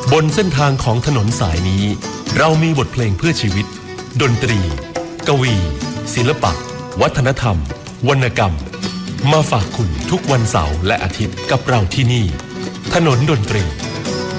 บนเส้นทางของถนนสายนี้เรามีบทเพลงเพื่อชีวิตดนตรีกวีศิลปะวัฒนธรรมวรรณกรรมมาฝากคุณทุกวันเสาร์และอาทิตย์กับเราที่นี่ถนนดนตรี